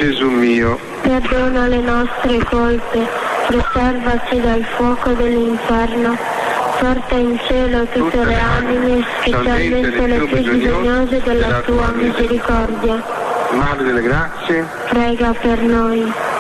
Gesù mio, perdona le nostre colpe, preservaci dal fuoco dell'inferno, porta in cielo tutte le anime, specialmente le più bisognose della tua misericordia. Madre delle grazie, prega per noi.